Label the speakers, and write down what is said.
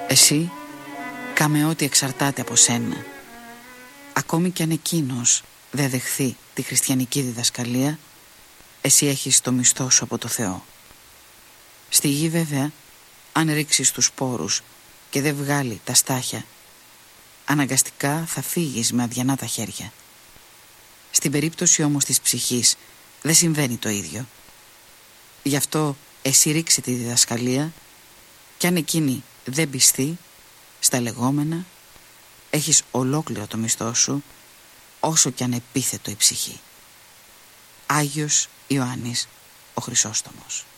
Speaker 1: Εσύ κάμε ό,τι εξαρτάται από σένα. Ακόμη κι αν εκείνος δεν δεχθεί τη χριστιανική διδασκαλία, εσύ έχεις το μισθό σου από το Θεό. Στη γη βέβαια, αν ρίξεις τους σπόρους και δεν βγάλει τα στάχια, αναγκαστικά θα φύγεις με αδιανά τα χέρια. Στην περίπτωση όμως της ψυχής δεν συμβαίνει το ίδιο. Γι' αυτό εσύ ρίξε τη διδασκαλία κι αν εκείνη δεν πιστεί στα λεγόμενα, έχεις ολόκληρο το μισθό σου, όσο κι αν επίθετο η ψυχή. Άγιος Ιωάννης ο Χρυσόστομος.